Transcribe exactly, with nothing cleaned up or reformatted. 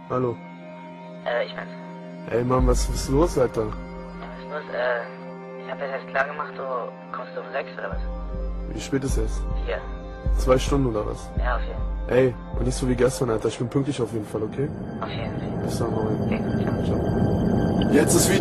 Hallo. Äh, ich bin's. Ey Mann, was ist los, Alter? Ja, was ist los? Äh, ich hab jetzt erst klar gemacht, du kommst um sechs oder was? Wie spät ist es? Vier. Zwei Stunden oder was? Ja, auf jeden Fall. Ey, und nicht so wie gestern, Alter. Ich bin pünktlich auf jeden Fall, okay? Auf jeden Fall. Bis dann, Moin. Okay, ciao. Ciao. Jetzt ist wieder